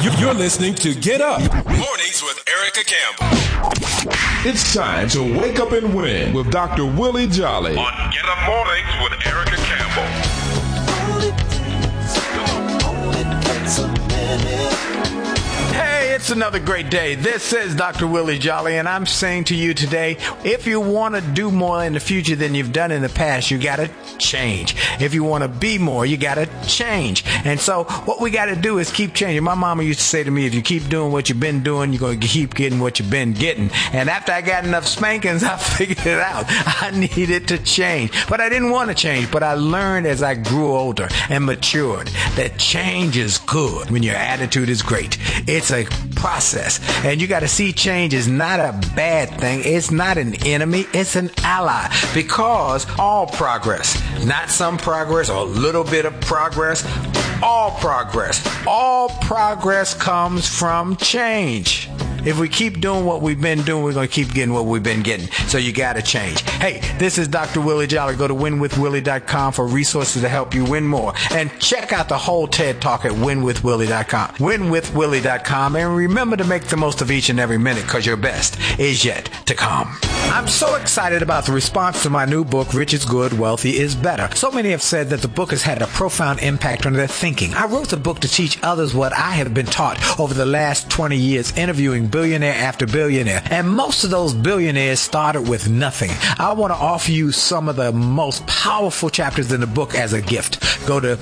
You're listening to Get Up Mornings with Erica Campbell. It's time to wake up and win with Dr. Willie Jolly on Get Up Mornings with Erica Campbell. Hey, it's another great day. This is Dr. Willie Jolly, and I'm saying to you today, if you want to do more in the future than you've done in the past, you got to change. If you want to be more, you got to change. And so what we got to do is keep changing. My mama used to say to me, if you keep doing what you've been doing, you're going to keep getting what you've been getting. And after I got enough spankings, I figured it out. I needed to change. But I didn't want to change. But I learned as I grew older and matured that change is good when your attitude is great. It's a process, and you got to see change is not a bad thing. It's not an enemy. It's an ally, because all progress, not some progress or a little bit of progress, all progress comes from change. If we keep doing what we've been doing, we're going to keep getting what we've been getting. So you got to change. Hey, this is Dr. Willie Jolly. Go to winwithwillie.com for resources to help you win more. And check out the whole TED Talk at winwithwillie.com. Winwithwillie.com. And remember to make the most of each and every minute, because your best is yet to come. I'm so excited about the response to my new book, Rich is Good, Wealthy is Better. So many have said that the book has had a profound impact on their thinking. I wrote the book to teach others what I have been taught over the last 20 years, interviewing billionaire after billionaire. And most of those billionaires started with nothing. I want to offer you some of the most powerful chapters in the book as a gift. Go to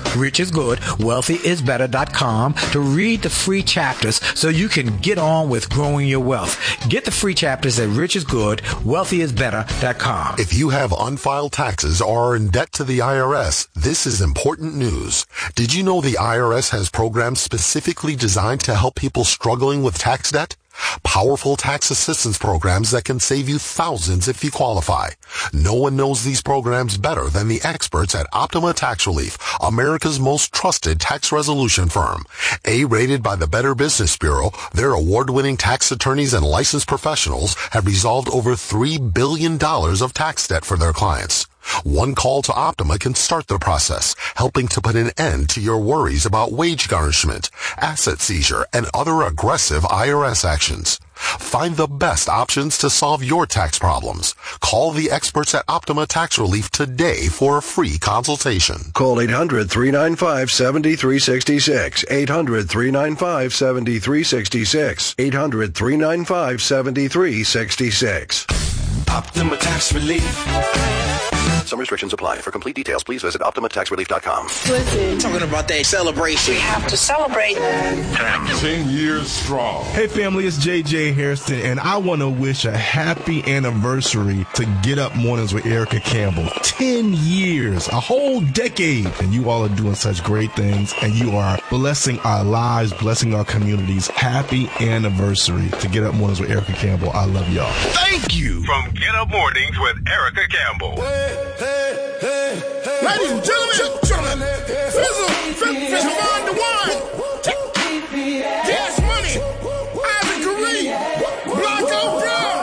richisgood.wealthyisbetter.com to read the free chapters so you can get on with growing your wealth. Get the free chapters at richisgood.wealthyisbetter.com. If you have unfiled taxes or are in debt to the IRS, this is important news. Did you know the IRS has programs specifically designed to help people struggling with tax debt? Powerful tax assistance programs that can save you thousands if you qualify. No one knows these programs better than the experts at Optima Tax Relief, America's most trusted tax resolution firm. A-rated by the Better Business Bureau, their award-winning tax attorneys and licensed professionals have resolved over $3 billion of tax debt for their clients. One call to Optima can start the process, helping to put an end to your worries about wage garnishment, asset seizure, and other aggressive IRS actions. Find the best options to solve your tax problems. Call the experts at Optima Tax Relief today for a free consultation. Call 800-395-7366. 800-395-7366. 800-395-7366. Optima Tax Relief. Some restrictions apply. For complete details, please visit OptimaTaxRelief.com. Listen. Talking about that celebration. We have to celebrate. 10 years strong. Hey, family, it's JJ Hairston, and I want to wish a happy anniversary to Get Up Mornings with Erica Campbell. 10 years, a whole decade, and you all are doing such great things, and you are blessing our lives, blessing our communities. Happy anniversary to Get Up Mornings with Erica Campbell. I love y'all. Thank you. From Get Up Mornings with Erica Campbell. Ladies and gentlemen,